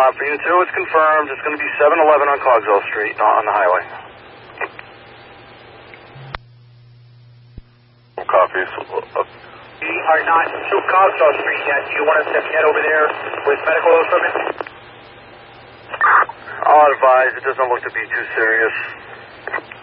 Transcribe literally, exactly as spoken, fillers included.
Uh, for you two, it's confirmed. It's going to be seven eleven on Cogswell Street, not on the highway. Copies. We are not to Cogswell Street yet. Do you want us to head over there with medical equipment? I'll advise. It doesn't look to be too serious.